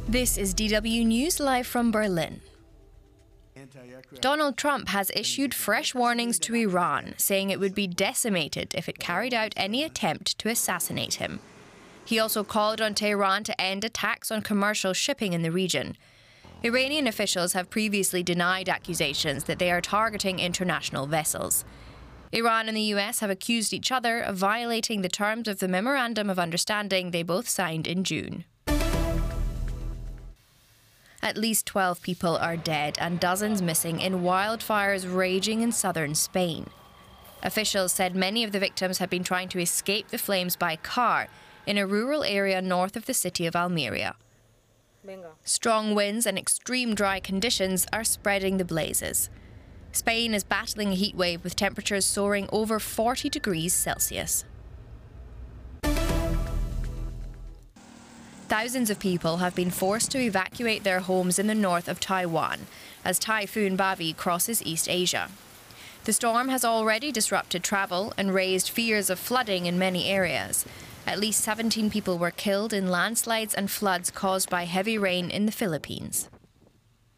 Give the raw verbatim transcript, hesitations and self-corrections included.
This is D W News live from Berlin. Donald Trump has issued fresh warnings to Iran, saying it would be decimated if it carried out any attempt to assassinate him. He also called on Tehran to end attacks on commercial shipping in the region. Iranian officials have previously denied accusations that they are targeting international vessels. Iran and the U S have accused each other of violating the terms of the Memorandum of Understanding they both signed in June. At least twelve people are dead and dozens missing in wildfires raging in southern Spain. Officials said many of the victims had been trying to escape the flames by car in a rural area north of the city of Almeria. Strong winds and extreme dry conditions are spreading the blazes. Spain is battling a heat wave with temperatures soaring over forty degrees Celsius. Thousands of people have been forced to evacuate their homes in the north of Taiwan as Typhoon Bavi crosses East Asia. The storm has already disrupted travel and raised fears of flooding in many areas. At least seventeen people were killed in landslides and floods caused by heavy rain in the Philippines.